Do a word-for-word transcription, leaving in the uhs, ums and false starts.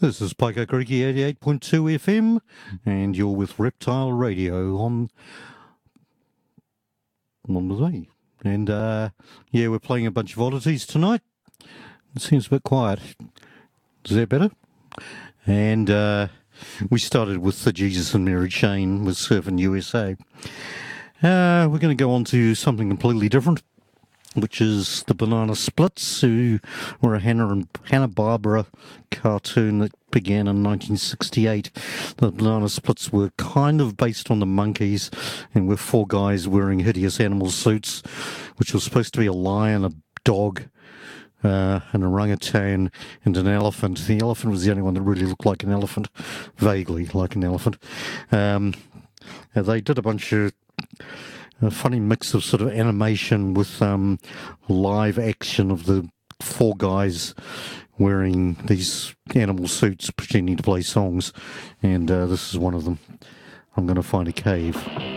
This is Pico Creeky eighty-eight point two F M, and you're with Reptile Radio on on with me. And uh, yeah, we're playing a bunch of oddities tonight. It seems a bit quiet. Is that better? And uh, we started with the Jesus and Mary Chain with Surfing U S A. Uh, we're going to go on to something completely different, which is the Banana Splits, who were a Hanna and Hanna-Barbera cartoon that began in nineteen sixty-eight. The Banana Splits were kind of based on the Monkees, and were four guys wearing hideous animal suits, which was supposed to be a lion, a dog, uh, an orangutan, and an elephant. The elephant was the only one that really looked like an elephant, vaguely like an elephant. Um, they did a bunch of a funny mix of sort of animation with um, live action of the four guys wearing these animal suits pretending to play songs, and uh, this is one of them. I'm going to find a cave.